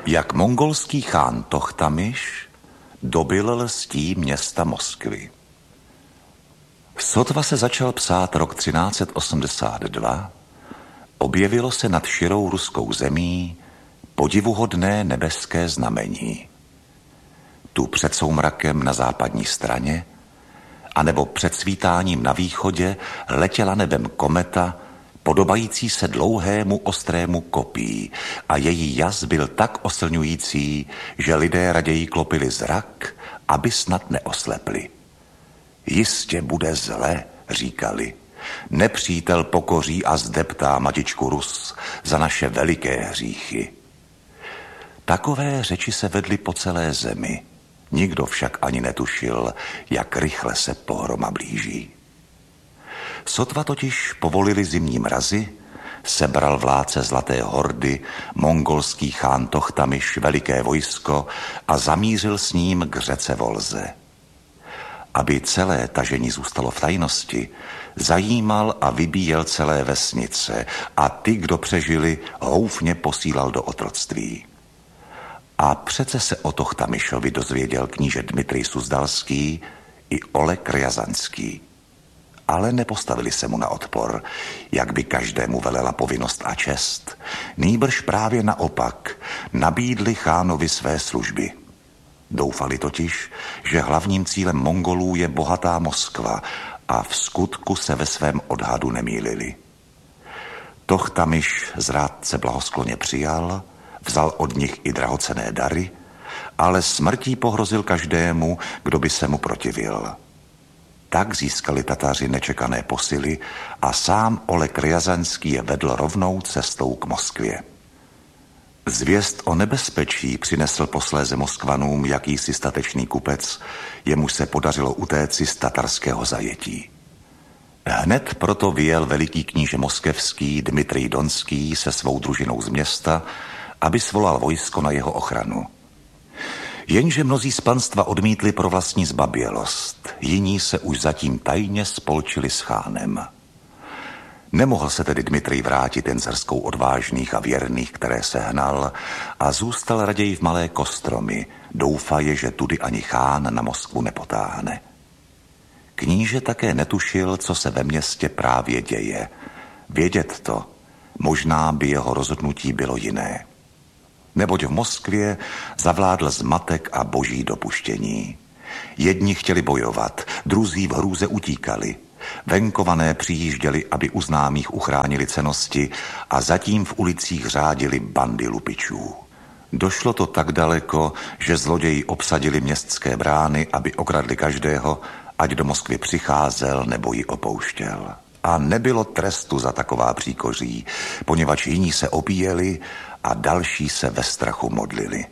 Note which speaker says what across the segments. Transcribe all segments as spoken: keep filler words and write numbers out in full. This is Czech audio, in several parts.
Speaker 1: Jak mongolský chán Tochtamiš dobyl lstí města Moskvy. Sotva se začal psát rok třináct set osmdesát dva, objevilo se nad širou ruskou zemí podivuhodné nebeské znamení. Tu před soumrakem na západní straně, anebo před svítáním na východě letěla nebem kometa, podobající se dlouhému ostrému kopí, a její jas byl tak oslňující, že lidé raději klopili zrak, aby snad neoslepli. Jistě bude zle, říkali. Nepřítel pokoří a zdeptá matičku Rus za naše veliké hříchy. Takové řeči se vedly po celé zemi. Nikdo však ani netušil, jak rychle se pohroma blíží. Sotva totiž povolili zimní mrazy, sebral vládce Zlaté hordy, mongolský chán Tochtamiš veliké vojsko a zamířil s ním k řece Volze. Aby celé tažení zůstalo v tajnosti, zajímal a vybíjel celé vesnice a ty, kdo přežili, houfně posílal do otroctví. A přece se o Tochtamišovi dozvěděl kníže Dmitrij Suzdalský i Oleg Rjazanský. Ale nepostavili se mu na odpor, jak by každému velela povinnost a čest. Nýbrž právě naopak nabídli chánovi své služby. Doufali totiž, že hlavním cílem Mongolů je bohatá Moskva, a v skutku se ve svém odhadu nemýlili. Tochtamiš zrádce blahoskloně přijal, vzal od nich i drahocenné dary, ale smrtí pohrozil každému, kdo by se mu protivil. Tak získali Tataři nečekané posily a sám Oleg Rjazanský je vedl rovnou cestou k Moskvě. Zvěst o nebezpečí přinesl posléze Moskvanům jakýsi statečný kupec, jemuž se podařilo utéci z tatarského zajetí. Hned proto vyjel veliký kníže moskevský Dmitrij Donský se svou družinou z města, aby svolal vojsko na jeho ochranu. Jenže mnozí z panstva odmítli pro vlastní zbabělost, jiní se už zatím tajně spolčili s chánem. Nemohl se tedy Dmitrij vrátit jen s hrskou odvážných a věrných, které se hnal, a zůstal raději v Malé Kostromi, doufaje, že tudy ani chán na Moskvu nepotáhne. Kníže také netušil, co se ve městě právě děje. Vědět to, možná by jeho rozhodnutí bylo jiné. Neboť v Moskvě zavládl zmatek a boží dopuštění. Jedni chtěli bojovat, druzí v hrůze utíkali. Venkované přijížděli, aby u známých uchránili cennosti, a zatím v ulicích řádili bandy lupičů. Došlo to tak daleko, že zloději obsadili městské brány, aby okradli každého, ať do Moskvy přicházel nebo ji opouštěl. A nebylo trestu za taková příkoří, poněvadž jiní se opíjeli a další se ve strachu modlili.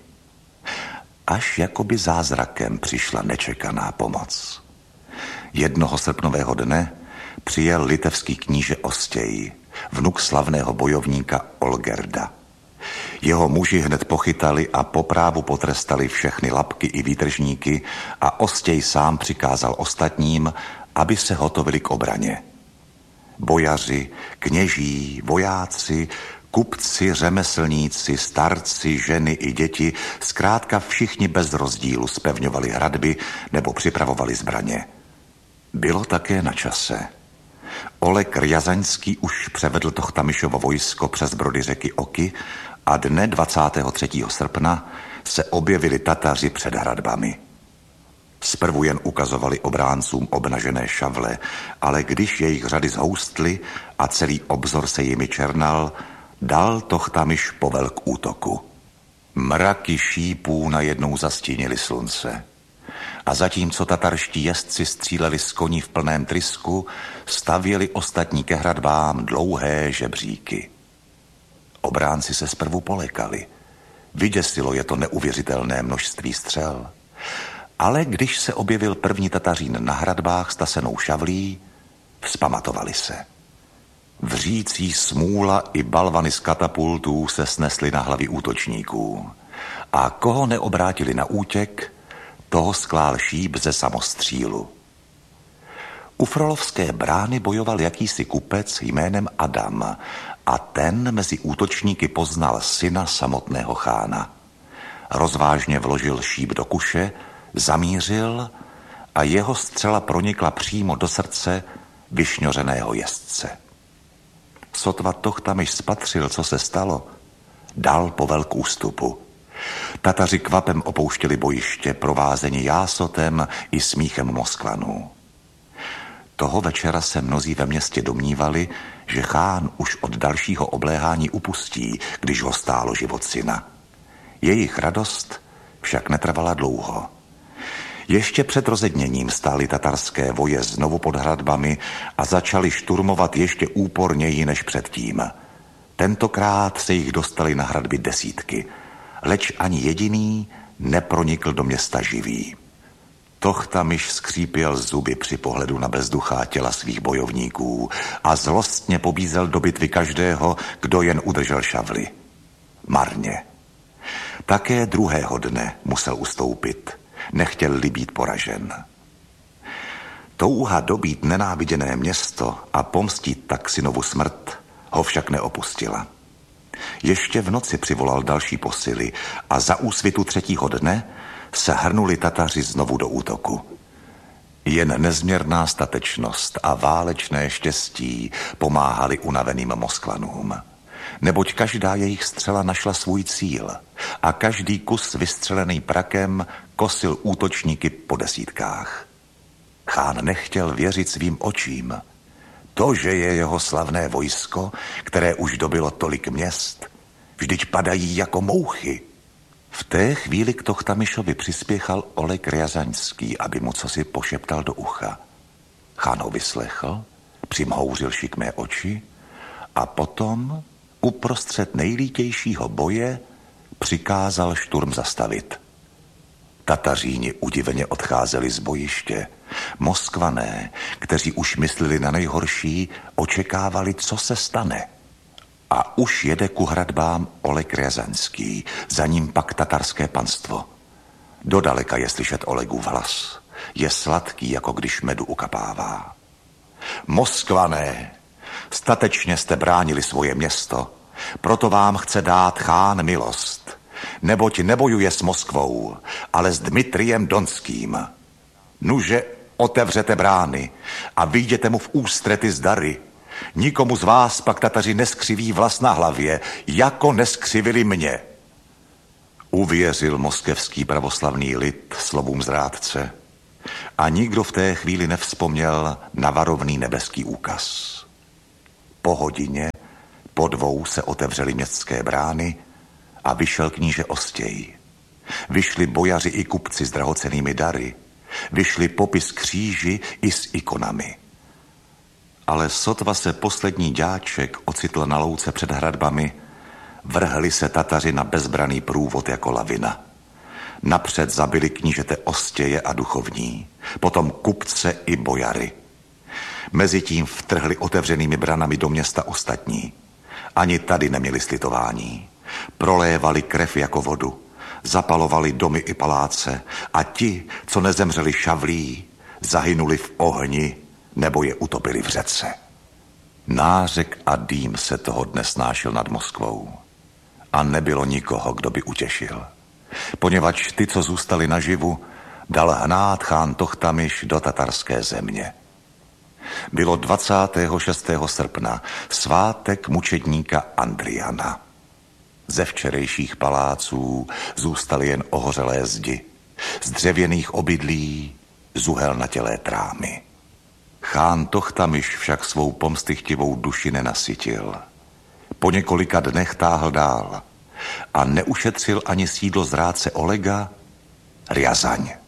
Speaker 1: Až jakoby zázrakem přišla nečekaná pomoc. Jednoho srpnového dne přijel litevský kníže Ostěj, vnuk slavného bojovníka Olgerda. Jeho muži hned pochytali a po právu potrestali všechny lapky i výtržníky a Ostěj sám přikázal ostatním, aby se hotovili k obraně. Bojaři, kněží, vojáci, kupci, řemeslníci, starci, ženy i děti, zkrátka všichni bez rozdílu zpevňovali hradby nebo připravovali zbraně. Bylo také na čase. Oleg Rjazaňský už převedl Tochtamišovo vojsko přes brody řeky Oky a dne dvacátého třetího srpna se objevili Tataři před hradbami. Zprvu jen ukazovali obráncům obnažené šavle, ale když jejich řady zhoustly a celý obzor se jimi černal, dal Tochtamiš povel k útoku. Mraky šípů najednou zastínily slunce. A zatímco tatarští jezdci stříleli z koní v plném trysku, stavěli ostatní ke hradbám dlouhé žebříky. Obránci se zprvu polekali. Vyděsilo je to neuvěřitelné množství střel. Ale když se objevil první Tatařín na hradbách s tasenou šavlí, vzpamatovali se. Vřící smůla i balvany z katapultů se snesly na hlavy útočníků. A koho neobrátili na útěk, toho sklál šíp ze samostřílu. U Frolovské brány bojoval jakýsi kupec jménem Adam a ten mezi útočníky poznal syna samotného chána. rozvážně vložil šíp do kuše, zamířil a jeho střela pronikla přímo do srdce vyšňořeného jezdce. Sotva Tochtamiš spatřil, co se stalo, dal povel k ústupu. Tataři kvapem opouštěli bojiště, provázeni jásotem i smíchem Moskvanů. Toho večera se mnozí ve městě domnívali, že chán už od dalšího obléhání upustí, když ho stálo život syna. Jejich radost však netrvala dlouho. Ještě před rozedněním stály tatarské voje znovu pod hradbami a začali šturmovat ještě úporněji než předtím. Tentokrát se jich dostali na hradby desítky, leč ani jediný nepronikl do města živý. Tochtamiš skřípěl zuby při pohledu na bezduchá těla svých bojovníků a zlostně pobízel do bitvy každého, kdo jen udržel šavly. Marně. Také druhého dne musel ustoupit, nechtěl-li být poražen. Touha dobít nenáviděné město a pomstit tak synovu smrt ho však neopustila. Ještě v noci přivolal další posily a za úsvitu třetího dne se hrnuli Tataři znovu do útoku. Jen nezměrná statečnost a válečné štěstí pomáhali unaveným Moskvanům. Neboť každá jejich střela našla svůj cíl a každý kus vystřelený prakem kosil útočníky po desítkách. Chán nechtěl věřit svým očím. To, že je jeho slavné vojsko, které už dobylo tolik měst, vždyť padají jako mouchy. V té chvíli k Tochtamišovi přispěchal Oleg Rjazaňský, aby mu cosi pošeptal do ucha. Chán ho vyslechl, přimhouřil šikmé oči a potom uprostřed nejlítějšího boje přikázal šturm zastavit. Tataříni udiveně odcházeli z bojiště. Moskvané, kteří už mysleli na nejhorší, očekávali, co se stane. A už jede ku hradbám Oleg Rjazaňský, za ním pak tatarské panstvo. Dodaleka je slyšet Olegův hlas. Je sladký, jako když medu ukapává. Moskvané, statečně jste bránili svoje město, proto vám chce dát chán milost. Neboť nebojuje s Moskvou, ale s Dmitrijem Donským. Nuže otevřete brány a vyjděte mu v ústrety z dary. Nikomu z vás pak Tataři neskřiví vlas na hlavě, jako neskřivili mě. Uvěřil moskevský pravoslavný lid slovům zrádce a nikdo v té chvíli nevzpomněl na varovný nebeský úkaz. Po hodině po dvou se otevřely městské brány a vyšel kníže Ostěj. Vyšli bojaři i kupci s drahocennými dary, vyšli popis kříži i s ikonami. Ale sotva se poslední ďáček ocitl na louce před hradbami, vrhli se Tataři na bezbraný průvod jako lavina. Napřed zabili knížete Ostěje a duchovní, potom kupce i bojary. Mezitím vtrhli otevřenými branami do města ostatní. Ani tady neměli slitování. Prolévali krev jako vodu, zapalovali domy i paláce a ti, co nezemřeli šavlí, zahynuli v ohni nebo je utopili v řece. Nářek a dým se toho dne snášel nad Moskvou a nebylo nikoho, kdo by utěšil. Poněvadž ty, co zůstali naživu, dal hnát chán Tochtamiš do tatarské země. Bylo dvacátého šestého srpna, svátek mučedníka Andriana. Ze včerejších paláců zůstaly jen ohořelé zdi, z dřevěných obydlí zuhelnatělé trámy. Chán Tochtamiš však svou pomstychtivou duši nenasytil. Po několika dnech táhl dál a neušetřil ani sídlo zrádce Olega, Rjazaň.